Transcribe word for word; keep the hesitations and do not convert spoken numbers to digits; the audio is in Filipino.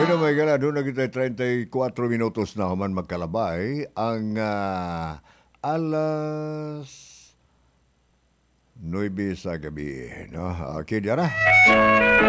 Bueno, may gala, doon na kita thirty-four minutos na human magkalabay. Ang ah, alas nueve sa gabi. No? Okay, diara.